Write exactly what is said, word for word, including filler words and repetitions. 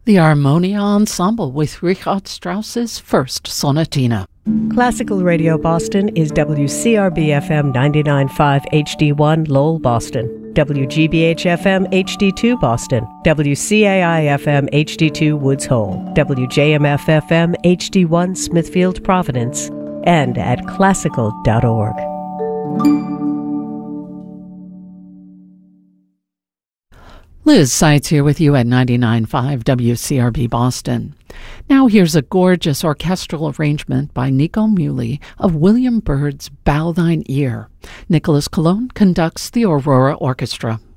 The Armonia Ensemble with Richard Strauss's First Sonatina. Classical Radio Boston is W C R B F M ninety-nine point five H D one Lowell, Boston, W G B H F M H D two Boston, W C A I F M H D two Woods Hole, W J M F F M H D one Smithfield, Providence, and at classical dot org. Liz Seitz here with you at ninety-nine point five W C R B Boston. Now here's a gorgeous orchestral arrangement by Nico Muhly of William Byrd's Bow Thine Ear. Nicholas Colon conducts the Aurora Orchestra.